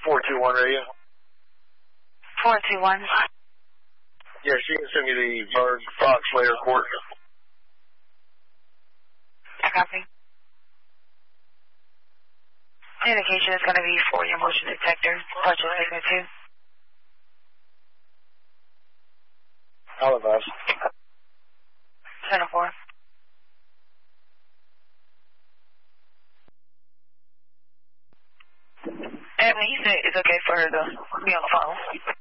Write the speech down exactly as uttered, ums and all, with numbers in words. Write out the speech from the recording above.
four two one radio. four two one. Yeah, she can send me the Bird Fox layer court. I copy. Indication is going to be for your motion detector, purchase signal two. I'll advise. Center four. And when he said it's okay for her to be on the phone.